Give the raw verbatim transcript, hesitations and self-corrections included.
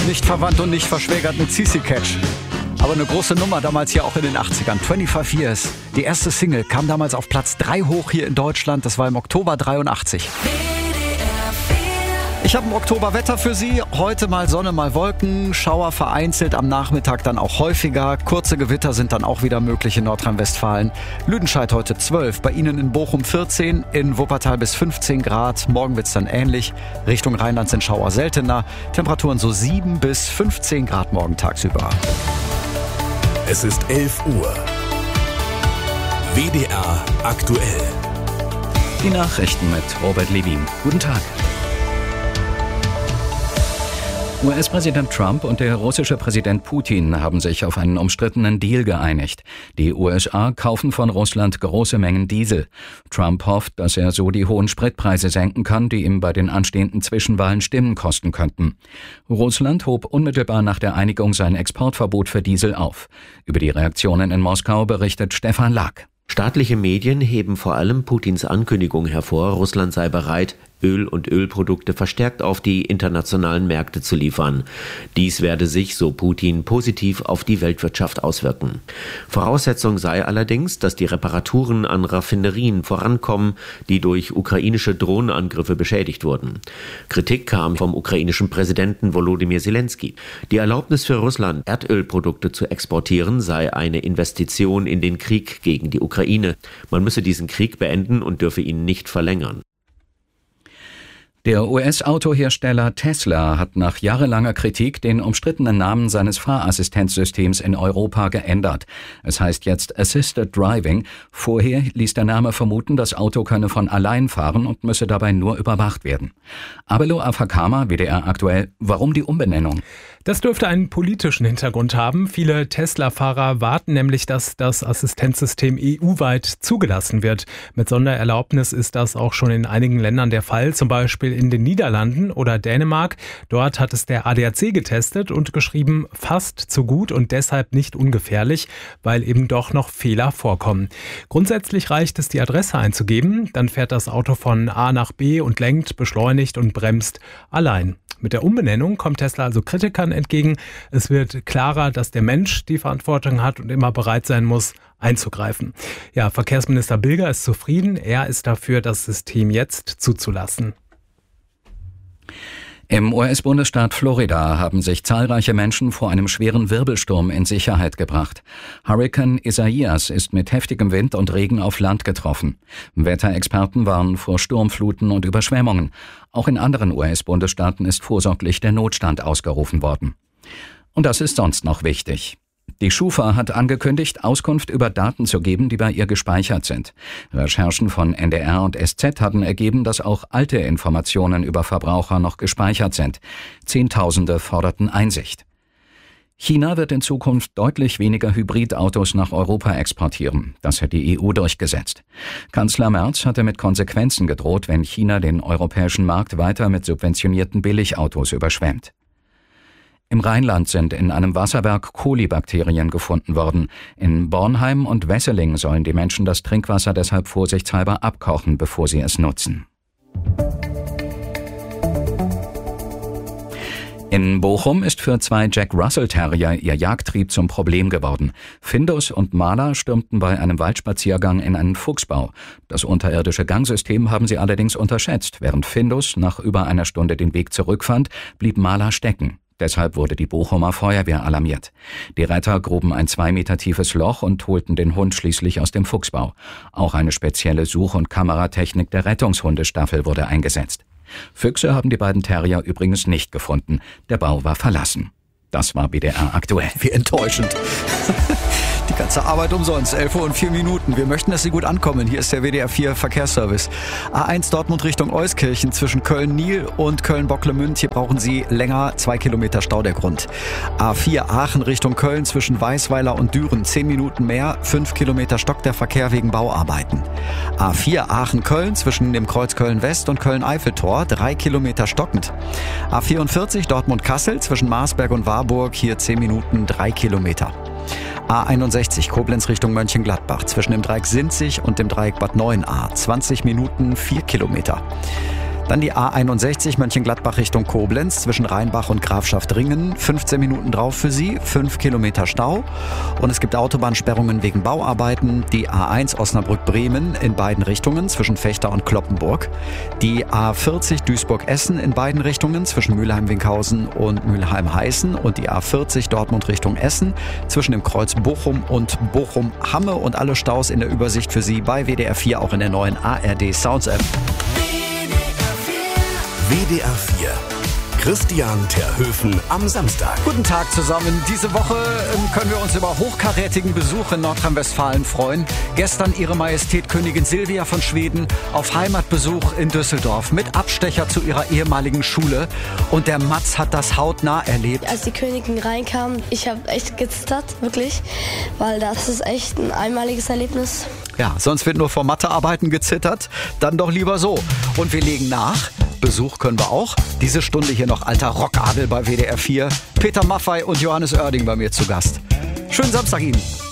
Nicht verwandt und nicht verschwägert mit C C Catch. Aber eine große Nummer damals hier auch in den achtzigern. fünfundzwanzig Years. Die erste Single kam damals auf Platz drei hoch hier in Deutschland. Das war im Oktober dreiundachtzig. Ich habe ein Oktoberwetter für Sie. Heute mal Sonne, mal Wolken. Schauer vereinzelt, am Nachmittag dann auch häufiger. Kurze Gewitter sind dann auch wieder möglich in Nordrhein-Westfalen. Lüdenscheid heute zwölf, bei Ihnen in Bochum vierzehn, in Wuppertal bis fünfzehn Grad. Morgen wird's dann ähnlich. Richtung Rheinland sind Schauer seltener. Temperaturen so sieben bis fünfzehn Grad morgen tagsüber. Es ist elf Uhr. W D R aktuell. Die Nachrichten mit Robert Levin. Guten Tag. U S-Präsident Trump und der russische Präsident Putin haben sich auf einen umstrittenen Deal geeinigt. Die U S A kaufen von Russland große Mengen Diesel. Trump hofft, dass er so die hohen Spritpreise senken kann, die ihm bei den anstehenden Zwischenwahlen Stimmen kosten könnten. Russland hob unmittelbar nach der Einigung sein Exportverbot für Diesel auf. Über die Reaktionen in Moskau berichtet Stefan Lack. Staatliche Medien heben vor allem Putins Ankündigung hervor, Russland sei bereit, Öl und Ölprodukte verstärkt auf die internationalen Märkte zu liefern. Dies werde sich, so Putin, positiv auf die Weltwirtschaft auswirken. Voraussetzung sei allerdings, dass die Reparaturen an Raffinerien vorankommen, die durch ukrainische Drohnenangriffe beschädigt wurden. Kritik kam vom ukrainischen Präsidenten Volodymyr Zelensky. Die Erlaubnis für Russland, Erdölprodukte zu exportieren, sei eine Investition in den Krieg gegen die Ukraine. Man müsse diesen Krieg beenden und dürfe ihn nicht verlängern. Der U S-Autohersteller Tesla hat nach jahrelanger Kritik den umstrittenen Namen seines Fahrassistenzsystems in Europa geändert. Es heißt jetzt Assisted Driving. Vorher ließ der Name vermuten, das Auto könne von allein fahren und müsse dabei nur überwacht werden. Abelo Afakama, W D R aktuell. Warum die Umbenennung? Das dürfte einen politischen Hintergrund haben. Viele Tesla-Fahrer warten nämlich, dass das Assistenzsystem E U-weit zugelassen wird. Mit Sondererlaubnis ist das auch schon in einigen Ländern der Fall, zum Beispiel in den Niederlanden oder Dänemark. Dort hat es der A D A C getestet und geschrieben, fast zu gut und deshalb nicht ungefährlich, weil eben doch noch Fehler vorkommen. Grundsätzlich reicht es, die Adresse einzugeben, dann fährt das Auto von A nach B und lenkt, beschleunigt und bremst allein. Mit der Umbenennung kommt Tesla also Kritikern entgegen. Es wird klarer, dass der Mensch die Verantwortung hat und immer bereit sein muss, einzugreifen. Ja, Verkehrsminister Bilger ist zufrieden. Er ist dafür, das System jetzt zuzulassen. Im U S-Bundesstaat Florida haben sich zahlreiche Menschen vor einem schweren Wirbelsturm in Sicherheit gebracht. Hurrikan Isaias ist mit heftigem Wind und Regen auf Land getroffen. Wetterexperten warnen vor Sturmfluten und Überschwemmungen. Auch in anderen U S-Bundesstaaten ist vorsorglich der Notstand ausgerufen worden. Und das ist sonst noch wichtig. Die Schufa hat angekündigt, Auskunft über Daten zu geben, die bei ihr gespeichert sind. Recherchen von N D R und S Z haben ergeben, dass auch alte Informationen über Verbraucher noch gespeichert sind. Zehntausende forderten Einsicht. China wird in Zukunft deutlich weniger Hybridautos nach Europa exportieren. Das hat die E U durchgesetzt. Kanzler Merz hatte mit Konsequenzen gedroht, wenn China den europäischen Markt weiter mit subventionierten Billigautos überschwemmt. Im Rheinland sind in einem Wasserwerk Kolibakterien gefunden worden. In Bornheim und Wesseling sollen die Menschen das Trinkwasser deshalb vorsichtshalber abkochen, bevor sie es nutzen. In Bochum ist für zwei Jack Russell Terrier ihr Jagdtrieb zum Problem geworden. Findus und Maler stürmten bei einem Waldspaziergang in einen Fuchsbau. Das unterirdische Gangsystem haben sie allerdings unterschätzt. Während Findus nach über einer Stunde den Weg zurückfand, blieb Maler stecken. Deshalb wurde die Bochumer Feuerwehr alarmiert. Die Retter gruben ein zwei Meter tiefes Loch und holten den Hund schließlich aus dem Fuchsbau. Auch eine spezielle Such- und Kameratechnik der Rettungshundestaffel wurde eingesetzt. Füchse haben die beiden Terrier übrigens nicht gefunden. Der Bau war verlassen. Das war W D R aktuell. Wie enttäuschend. Die ganze Arbeit umsonst. elf Uhr und vier Minuten. Wir möchten, dass Sie gut ankommen. Hier ist der W D R vier Verkehrsservice. A eins Dortmund Richtung Euskirchen zwischen Köln-Nil und Köln-Bocklemünd. Hier brauchen Sie länger. Zwei Kilometer Stau der Grund. A vier Aachen Richtung Köln zwischen Weißweiler und Düren. Zehn Minuten mehr. Fünf Kilometer stockt der Verkehr wegen Bauarbeiten. A vier Aachen-Köln zwischen dem Kreuz Köln-West und Köln-Eiffeltor. Drei Kilometer stockend. A vierundvierzig Dortmund-Kassel zwischen Marsberg und Warburg. Hier zehn Minuten. Drei Kilometer. A einundsechzig Koblenz Richtung Mönchengladbach zwischen dem Dreieck Sinzig und dem Dreieck Bad Neuenahr. zwanzig Minuten, vier Kilometer. Dann die A einundsechzig Mönchengladbach Richtung Koblenz zwischen Rheinbach und Grafschaft-Ringen. fünfzehn Minuten drauf für Sie, fünf Kilometer Stau. Und es gibt Autobahnsperrungen wegen Bauarbeiten. Die A eins Osnabrück-Bremen in beiden Richtungen zwischen Vechta und Kloppenburg. Die A vierzig Duisburg-Essen in beiden Richtungen zwischen Mülheim-Winkhausen und Mülheim-Heißen. Und die A vierzig Dortmund Richtung Essen zwischen dem Kreuz Bochum und Bochum-Hamme. Und alle Staus in der Übersicht für Sie bei W D R vier, auch in der neuen A R D Sounds App. W D R vier. Christian Terhöfen am Samstag. Guten Tag zusammen. Diese Woche können wir uns über hochkarätigen Besuch in Nordrhein-Westfalen freuen. Gestern Ihre Majestät Königin Silvia von Schweden auf Heimatbesuch in Düsseldorf mit Abstecher zu ihrer ehemaligen Schule. Und der Mats hat das hautnah erlebt. Als die Königin reinkam, ich habe echt gezittert, wirklich, weil das ist echt ein einmaliges Erlebnis. Ja, sonst wird nur vor Mathearbeiten gezittert. Dann doch lieber so. Und wir legen nach. Besuch können wir auch. Diese Stunde hier noch alter Rockadel bei W D R vier. Peter Maffay und Johannes Oerding bei mir zu Gast. Schönen Samstag Ihnen.